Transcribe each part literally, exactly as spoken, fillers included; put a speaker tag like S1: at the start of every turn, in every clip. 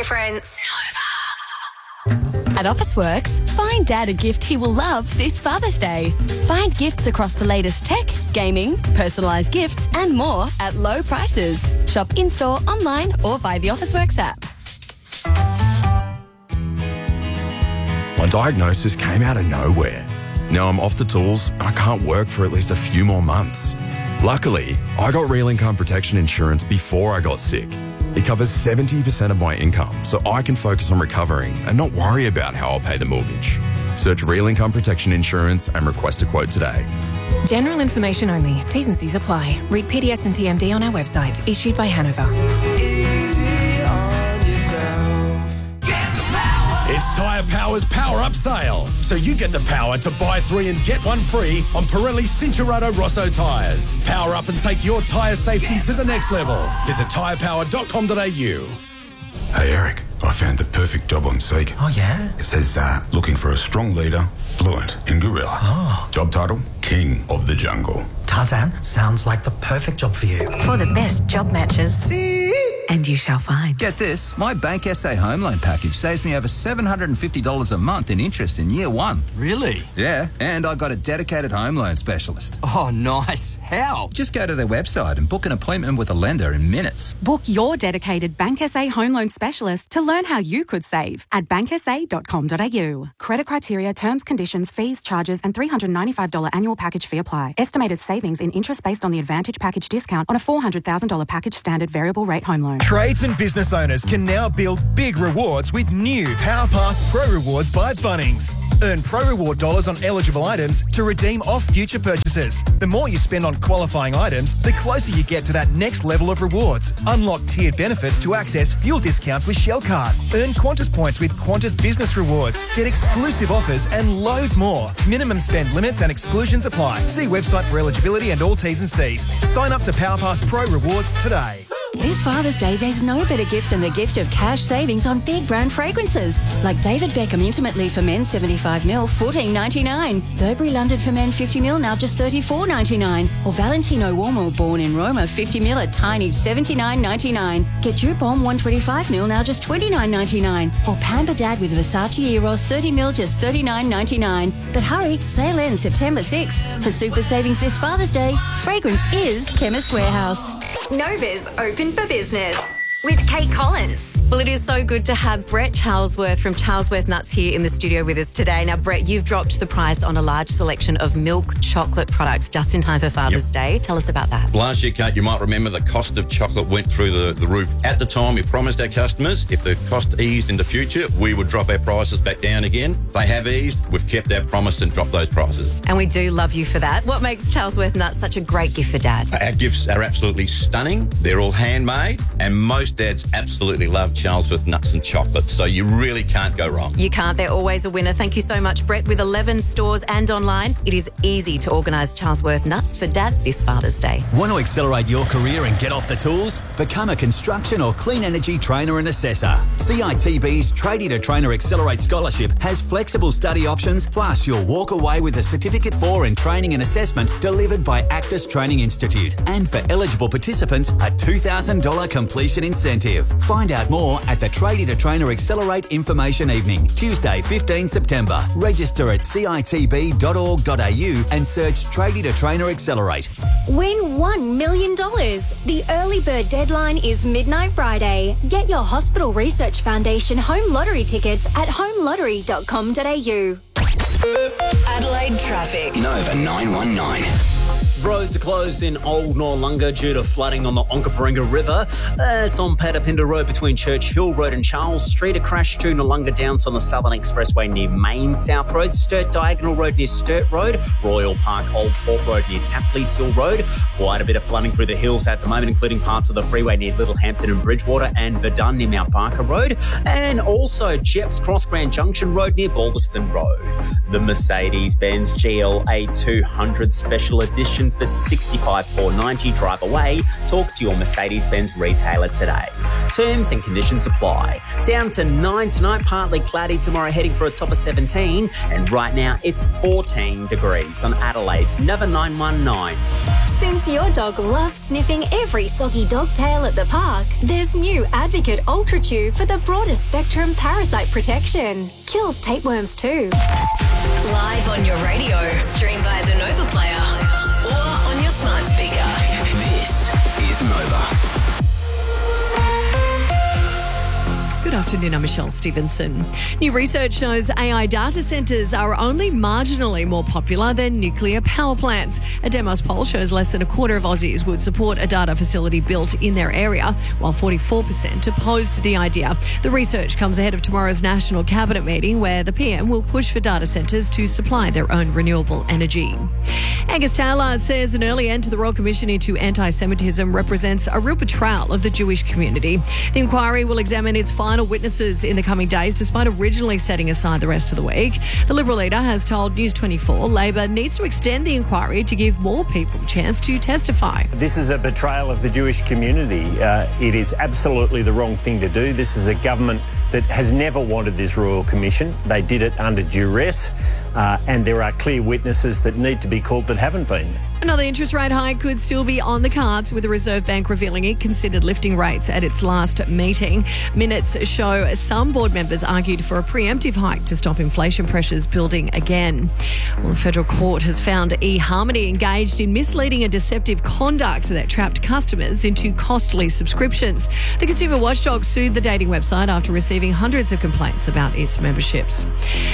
S1: difference.
S2: At Officeworks, find Dad a gift he will love this Father's Day. Find gifts across the latest tech, gaming, personalised gifts and more at low prices. Shop in-store, online or via the Officeworks app.
S3: My diagnosis came out of nowhere. Now I'm off the tools and I can't work for at least a few more months. Luckily, I got Real Income Protection Insurance before I got sick. It covers seventy percent of my income, so I can focus on recovering and not worry about how I'll pay the mortgage. Search Real Income Protection Insurance and request a quote today.
S4: General information only. T's and C's apply. Read P D S and T M D on our website. Issued by Hanover.
S5: Easy on yourself.
S6: It's Tyre Power's Power Up Sale. So you get the power to buy three and get one free on Pirelli Cincherato Rosso tyres. Power up and take your tyre safety to the next level. Visit tyre power dot com dot a u.
S7: Hey Eric, I found the perfect job on Seek.
S8: Oh yeah?
S7: It says uh, looking for a strong leader, fluent in gorilla.
S8: Oh.
S7: Job title, King of the Jungle.
S8: Tarzan, sounds like the perfect job for you.
S9: For the best job matches. And you shall find.
S10: Get this, my Bank S A home loan package saves me over seven hundred fifty dollars a month in interest in year one.
S11: Really?
S10: Yeah, and I got a dedicated home loan specialist.
S11: Oh, nice. How?
S10: Just go to their website and book an appointment with a lender in minutes.
S12: Book your dedicated Bank S A home loan specialist to learn how you could save at bank s a dot com dot a u. Credit criteria, terms, conditions, fees, charges and three hundred ninety-five dollars annual package fee apply. Estimated savings in interest based on the Advantage package discount on a four hundred thousand dollars package standard variable rate home loan.
S13: Trades and business owners can now build big rewards with new PowerPass Pro Rewards by Bunnings. Earn Pro Reward dollars on eligible items to redeem off future purchases. The more you spend on qualifying items, the closer you get to that next level of rewards. Unlock tiered benefits to access fuel discounts with Shell Card. Earn Qantas points with Qantas Business Rewards. Get exclusive offers and loads more. Minimum spend limits and exclusions apply. See website for eligibility and all T's and C's. Sign up to PowerPass Pro Rewards today.
S14: This Father's Day, there's no better gift than the gift of cash savings on big brand fragrances. Like David Beckham Intimate Leaf for men seventy-five mil, fourteen ninety-nine. Burberry London for men fifty mil, now just thirty-four ninety-nine. Or Valentino Uomo Born in Roma fifty mil at tiny seventy-nine ninety-nine. Get Dupont one twenty-five mil, now just twenty-nine ninety-nine. Or Pamper Dad with Versace Eros thirty mil, just thirty-nine ninety-nine. But hurry, sale ends September sixth. For super savings this Father's Day, fragrance is Chemist Warehouse.
S1: Nova's open for business with Kate Collins.
S15: Well, it is so good to have Brett Charlesworth from Charlesworth Nuts here in the studio with us today. Now, Brett, you've dropped the price on a large selection of milk chocolate products just in time for Father's yep. Day. Tell us about that.
S16: Last year, Kate, you might remember the cost of chocolate went through the, the roof. At the time, we promised our customers if the cost eased in the future, we would drop our prices back down again. They have eased. We've kept our promise and dropped those prices.
S15: And we do love you for that. What makes Charlesworth Nuts such a great gift for Dad?
S16: Our gifts are absolutely stunning. They're all handmade, and most dads absolutely love Charlesworth Nuts and chocolate, so you really can't go wrong.
S15: You can't. They're always a winner. Thank you so much, Brett. With eleven stores and online, it is easy to organise Charlesworth Nuts for Dad this Father's Day.
S17: Want to accelerate your career and get off the tools? Become a construction or clean energy trainer and assessor. C I T B's Tradie to Trainer Accelerate Scholarship has flexible study options, plus you'll walk away with a certificate for in training and assessment delivered by Actus Training Institute. And for eligible participants, a two thousand dollars completion incentive. Find out more at the Tradie to Trainer Accelerate Information Evening, Tuesday, fifteenth September. Register at c i t b dot org dot a u and search Tradie to Trainer Accelerate.
S18: Win one million dollars. The early bird deadline is midnight Friday. Get your Hospital Research Foundation home lottery tickets at home lottery dot com dot a u.
S1: Adelaide traffic.
S19: Nova nine one nine.
S20: Roads are closed in Old Noarlunga due to flooding on the Onkaparinga River. Uh, it's on Patapinda Road between Church Hill Road and Charles Street. A crash to Noarlunga Downs on the Southern Expressway near Main South Road. Sturt Diagonal Road near Sturt Road. Royal Park Old Port Road near Tapley's Hill Road. Quite a bit of flooding through the hills at the moment, including parts of the freeway near Littlehampton and Bridgewater and Verdun near Mount Barker Road. And also Jeps Cross Grand Junction Road near Balderston Road. The Mercedes-Benz G L A two hundred Special Edition for sixty-five thousand four hundred ninety dollars. Drive away. Talk to your Mercedes-Benz retailer today. Terms and conditions apply. Down to nine tonight, partly cloudy tomorrow, heading for a top of seventeen. And right now, it's fourteen degrees on Adelaide's Nova nine one nine.
S18: Since your dog loves sniffing every soggy dog tail at the park, there's new Advocate Ultra Chew for the broadest spectrum parasite protection. Kills tapeworms too.
S2: Live on your radio, stream via the Nova Player, or on your smart speaker.
S11: This is Nova.
S19: Good afternoon, I'm Michelle Stevenson. New research shows A I data centres are only marginally more popular than nuclear power plants. A Demos poll shows less than a quarter of Aussies would support a data facility built in their area, while forty-four percent opposed the idea. The research comes ahead of tomorrow's National Cabinet meeting, where the P M will push for data centres to supply their own renewable energy. Angus Taylor says an early end to the Royal Commission into anti-Semitism represents a real betrayal of the Jewish community. The inquiry will examine its final witnesses in the coming days, despite originally setting aside the rest of the week. The Liberal leader has told News twenty-four Labor needs to extend the inquiry to give more people a chance to testify.
S21: This is a betrayal of the Jewish community. Uh, it is absolutely the wrong thing to do. This is a government that has never wanted this Royal Commission. They did it under duress, uh, and there are clear witnesses that need to be called that haven't been.
S19: Another interest rate hike could still be on the cards, with the Reserve Bank revealing it considered lifting rates at its last meeting. Minutes show some board members argued for a preemptive hike to stop inflation pressures building again. Well, the federal court has found eHarmony engaged in misleading and deceptive conduct that trapped customers into costly subscriptions. The consumer watchdog sued the dating website after receiving hundreds of complaints about its memberships.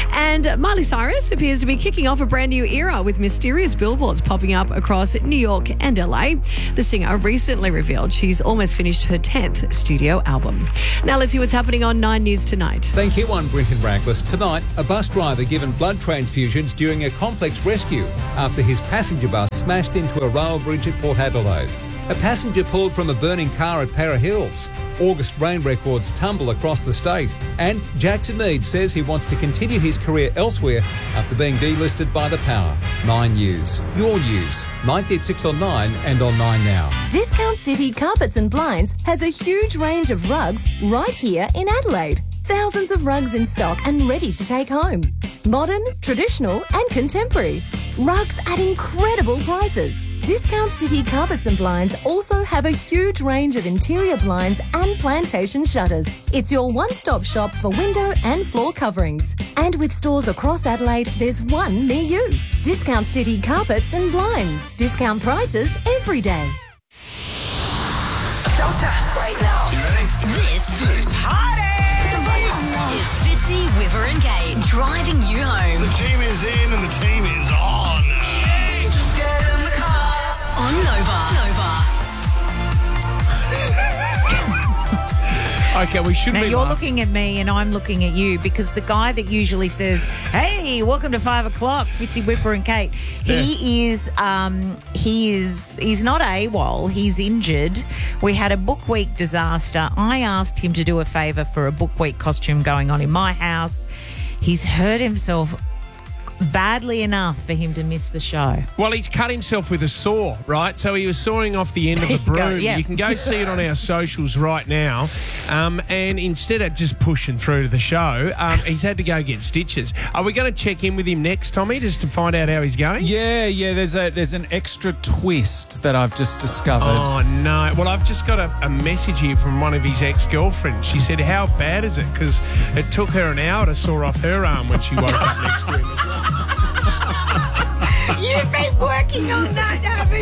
S19: And Miley Cyrus appears to be kicking off a brand new era, with mysterious billboards popping up across New York and L A. The singer recently revealed she's almost finished her tenth studio album. Now let's see what's happening on Nine News tonight.
S22: Thank you, I'm Brenton Raglis. Tonight, a bus driver given blood transfusions during a complex rescue after his passenger bus smashed into a rail bridge at Port Adelaide. A passenger pulled from a burning car at Para Hills. August rain records tumble across the state. And Jackson Mead says he wants to continue his career elsewhere after being delisted by the Power. Nine News. Your news. ninety at six on Nine and on Nine Now.
S23: Discount City Carpets and Blinds has a huge range of rugs right here in Adelaide. Thousands of rugs in stock and ready to take home. Modern, traditional and contemporary. Rugs at incredible prices. Discount City Carpets and Blinds also have a huge range of interior blinds and plantation shutters. It's your one-stop shop for window and floor coverings. And with stores across Adelaide, there's one near you. Discount City Carpets and Blinds. Discount prices every day.
S2: Showtime right now.
S11: You ready?
S2: This is Party! The volume is Fitzy, Wiver and Kate driving you home.
S6: The team is in and the team is on.
S2: Just get in the car. On Nova. Nova.
S24: Okay, we shouldn't
S25: now
S24: be
S25: you're
S24: laughing.
S25: looking at me and I'm looking at you, because the guy that usually says, "Hey, welcome to five o'clock, Fitzy, Whipper and Kate," he yeah. is um, he is he's not AWOL. He's injured. We had a book week disaster. I asked him to do a favour for a book week costume going on in my house. He's hurt himself badly enough for him to miss the show.
S24: Well, he's cut himself with a saw, right? So he was sawing off the end of a broom.
S25: Go, yeah.
S24: You can go see it on our socials right now. Um, and instead of just pushing through to the show, um, he's had to go get stitches. Are we going to check in with him next, Tommy, just to find out how he's going?
S26: Yeah, yeah. There's a there's an extra twist that I've just discovered.
S24: Oh, no. Well, I've just got a, a message here from one of his ex-girlfriends. She said, how bad is it? Because it took her an hour to saw off her arm when she woke up next to him as well.
S25: You've been working on that, haven't you?